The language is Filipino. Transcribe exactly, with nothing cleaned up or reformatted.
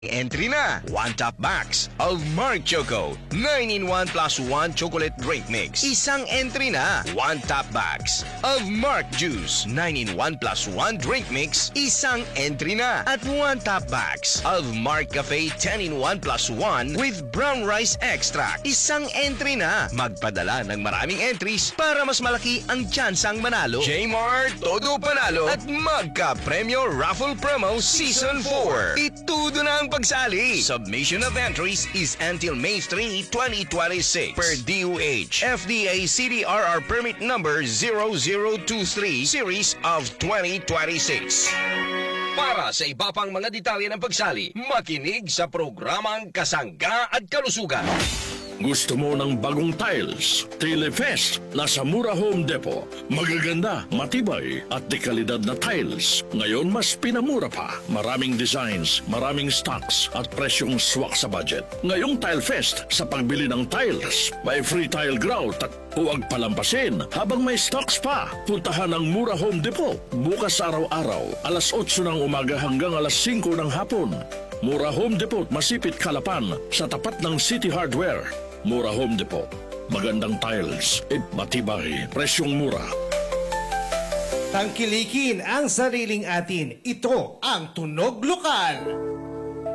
Entry na! One top box of Mark Choco nine in one plus one chocolate drink mix. Isang entry na! One top box of Mark Juice nine in one plus one drink mix. Isang entry na! At one top box of Mark Cafe ten in one plus one with brown rice extract. Isang entry na! Magpadala ng maraming entries para mas malaki ang tsansang manalo. J-Mart, todo panalo at magka-premyo raffle promo Season four. Itudo na ang pagsali. Submission of entries is until May third, twenty twenty-six per D O H F D A C D R R permit number zero zero two three series of twenty twenty-six. Para sa iba pang mga detalye ng pagsali, makinig sa programang Kasangga at Kalusugan. Gusto mo ng bagong tiles? Telefest, nasa Mura Home Depot. Magaganda, matibay, at dekalidad na tiles. Ngayon mas pinamura pa. Maraming designs, maraming stocks, at presyong swak sa budget. Ngayong Tilefest, sa pagbili ng tiles, may free tile grout at huwag palampasin habang may stocks pa. Puntahan ang Mura Home Depot. Bukas araw-araw, alas otso ng umaga hanggang alas singko ng hapon. Mura Home Depot, Masipit, Calapan, sa tapat ng City Hardware. Mura Home Depot. Magandang tiles at matibay. Presyong mura. Tangkilikin ang sariling atin. Ito ang Tunog Lokal.